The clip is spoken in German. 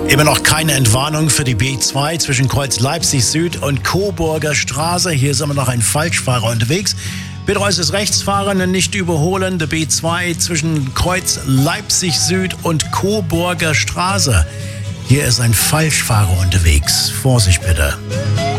Immer noch keine Entwarnung für die B2 zwischen Kreuz Leipzig Süd und Coburger Straße. Hier ist immer noch ein Falschfahrer unterwegs. Bitte äußerst Rechtsfahrende nicht überholen. Der B2 zwischen Kreuz Leipzig Süd und Coburger Straße. Hier ist ein Falschfahrer unterwegs. Vorsicht bitte.